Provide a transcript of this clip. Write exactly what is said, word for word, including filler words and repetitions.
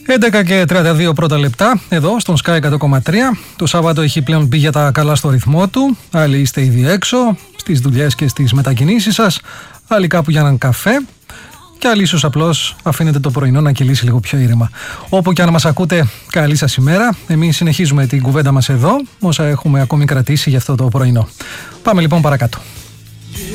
έντεκα και τριάντα δύο πρώτα λεπτά, εδώ στον Sky εκατό κόμμα τρία. Το Σάββατο έχει πλέον μπει για τα καλά στο ρυθμό του. Άλλοι είστε ήδη έξω, στις δουλειές και στις μετακινήσεις σας. Άλλοι κάπου για έναν καφέ. Και άλλοι ίσως απλώς αφήνετε το πρωινό να κυλήσει λίγο πιο ήρεμα. Όπου και αν μας ακούτε, καλή σας ημέρα. Εμείς συνεχίζουμε την κουβέντα μας εδώ, όσα έχουμε ακόμη κρατήσει για αυτό το πρωινό. Πάμε λοιπόν παρακάτω.